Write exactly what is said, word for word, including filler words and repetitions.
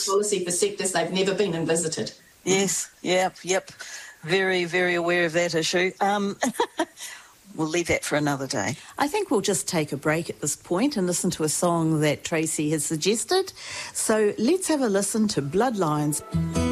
policy for sectors they've never been and visited. Yes, yep, yep. Very, very aware of that issue. Um, we'll leave that for another day. I think we'll just take a break at this point and listen to a song that Tracy has suggested. So let's have a listen to Bloodlines.